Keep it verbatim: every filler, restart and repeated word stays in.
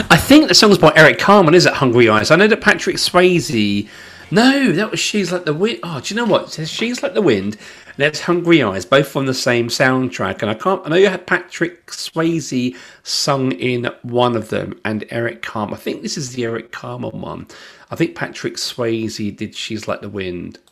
I think the song's by Eric Carmen, is it? Hungry Eyes. I know that Patrick Swayze. No, that was She's Like the Wind. Oh, do you know what? It says She's Like the Wind. And that's Hungry Eyes, both from the same soundtrack. And I can't. I know you had Patrick Swayze sung in one of them, and Eric Carmen. I think this is the Eric Carmen one. I think Patrick Swayze did She's Like the Wind.